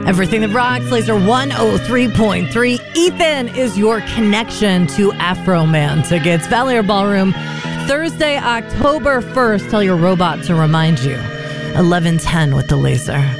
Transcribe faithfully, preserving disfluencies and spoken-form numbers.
Everything that rocks, Laser one oh three point three. Ethan is your connection to Afro Man tickets. Valier Ballroom, Thursday, October first. Tell your robot to remind you. eleven ten with the Laser.